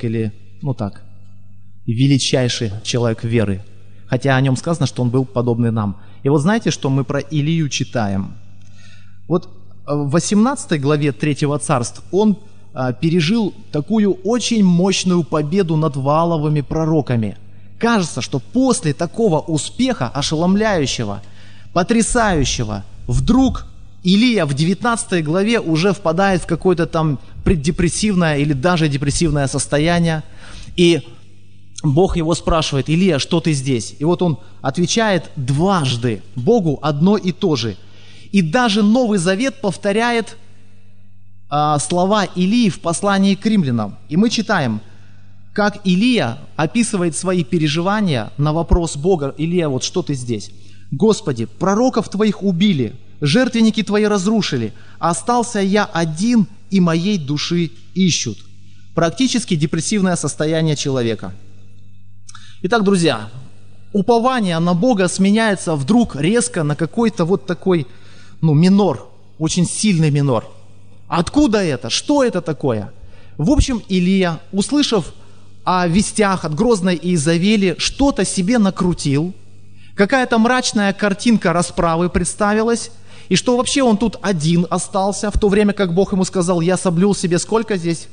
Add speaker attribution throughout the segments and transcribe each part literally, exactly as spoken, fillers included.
Speaker 1: человек или, ну так, величайший человек веры. Хотя о нем сказано, что он был подобный нам. И вот знаете, что мы про Илию читаем? Вот в восемнадцатой главе третьего царств он а, пережил такую очень мощную победу над Вааловыми пророками. Кажется, что после такого успеха, ошеломляющего, потрясающего, вдруг Илия в девятнадцатой главе уже впадает в какое-то там преддепрессивное или даже депрессивное состояние. И Бог его спрашивает: «Илия, что ты здесь?» И вот он отвечает дважды Богу одно и то же. И даже Новый Завет повторяет а, слова Илии в послании к римлянам. И мы читаем, как Илия описывает свои переживания на вопрос Бога: «Илия, вот что ты здесь? Господи, пророков твоих убили, жертвенники твои разрушили, а остался я один, и моей души ищут». Практически депрессивное состояние человека. Итак, друзья, упование на Бога сменяется вдруг резко на какой-то вот такой, ну, минор, очень сильный минор. Откуда это? Что это такое? В общем, Илия, услышав о вестях от грозной Иезавели, что-то себе накрутил, какая-то мрачная картинка расправы представилась, и что вообще он тут один остался, в то время как Бог ему сказал: «Я соблюл себе» сколько здесь?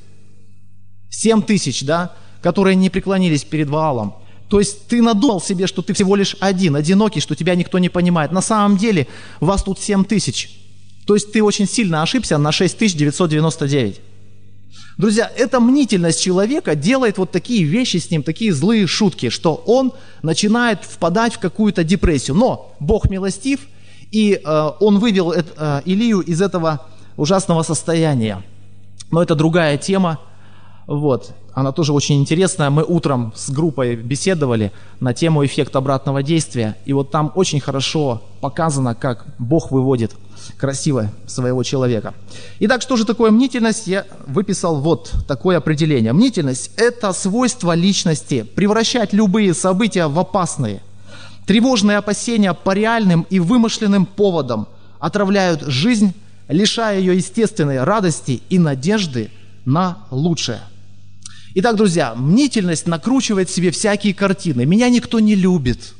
Speaker 1: Семь тысяч, да, которые не преклонились перед Ваалом. То есть ты надумал себе, что ты всего лишь один, одинокий, что тебя никто не понимает. На самом деле вас тут семь тысяч. То есть ты очень сильно ошибся на шесть тысяч девятьсот девяносто девять. Друзья, эта мнительность человека делает вот такие вещи с ним, такие злые шутки, что он начинает впадать в какую-то депрессию. Но Бог милостив, и э, он вывел э, Илию из этого ужасного состояния. Но это другая тема. Вот. Она тоже очень интересная. Мы утром с группой беседовали на тему эффекта обратного действия. И вот там очень хорошо показано, как Бог выводит красиво своего человека. Итак, что же такое мнительность? Я выписал вот такое определение. Мнительность – это свойство личности превращать любые события в опасные. Тревожные опасения по реальным и вымышленным поводам отравляют жизнь, лишая ее естественной радости и надежды на лучшее. Итак, друзья, мнительность накручивает себе всякие картины. Меня никто не любит.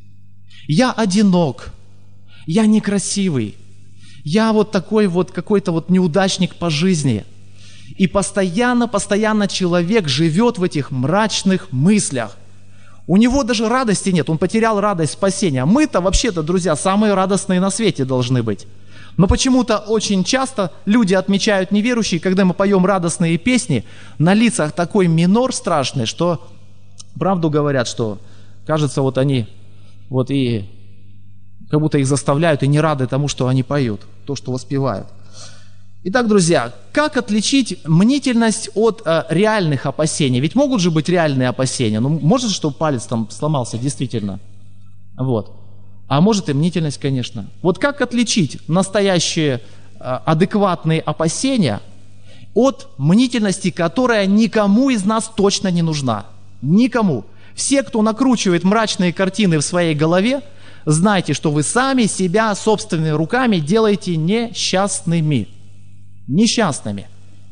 Speaker 1: Я одинок. Я некрасивый. Я вот такой вот какой-то вот неудачник по жизни. И постоянно, постоянно человек живет в этих мрачных мыслях. У него даже радости нет, он потерял радость спасения. Мы-то вообще-то, друзья, самые радостные на свете должны быть. Но почему-то очень часто люди отмечают неверующие, когда мы поем радостные песни, на лицах такой минор страшный, что правду говорят, что кажется, вот они вот и как будто их заставляют и не рады тому, что они поют, то, что воспевают. Итак, друзья, как отличить мнительность от э, реальных опасений? Ведь могут же быть реальные опасения. Ну, может, что палец там сломался, действительно. Вот. А может и мнительность, конечно. Вот как отличить настоящие э, адекватные опасения от мнительности, которая никому из нас точно не нужна? Никому. Все, кто накручивает мрачные картины в своей голове, знайте, что вы сами себя собственными руками делаете несчастными. Несчастными.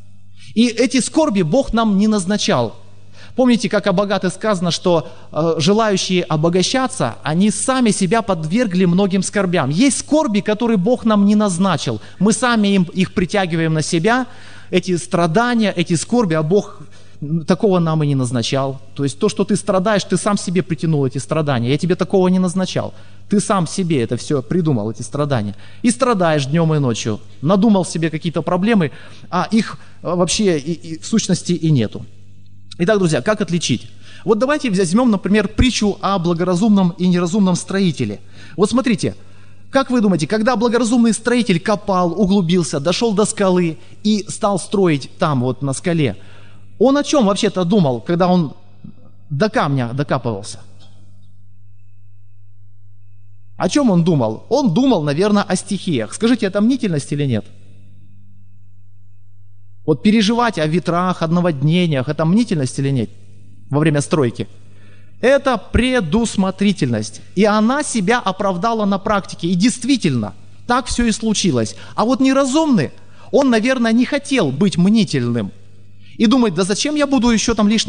Speaker 1: И эти скорби Бог нам не назначал. Помните, как о богатых сказано, что э, желающие обогащаться, они сами себя подвергли многим скорбям. Есть скорби, которые Бог нам не назначил. Мы сами им, их притягиваем на себя, эти страдания, эти скорби, а Бог такого нам и не назначал. То есть то, что ты страдаешь, ты сам себе притянул эти страдания. Я тебе такого не назначал. Ты сам себе это все придумал, эти страдания. И страдаешь днем и ночью. Надумал себе какие-то проблемы, а их вообще и, и, в сущности и нету. Итак, друзья, как отличить? Вот давайте возьмем, например, притчу о благоразумном и неразумном строителе. Вот смотрите, как вы думаете, когда благоразумный строитель копал, углубился, дошел до скалы и стал строить там, вот на скале, он о чем вообще-то думал, когда он до камня докапывался? О чем он думал? Он думал, наверное, о стихиях. Скажите, это мнительность или нет? Вот переживать о ветрах, о наводнениях, это мнительность или нет во время стройки? Это предусмотрительность. И она себя оправдала на практике. И действительно, так все и случилось. А вот неразумный, он, наверное, не хотел быть мнительным. И думает, да зачем я буду еще там лишний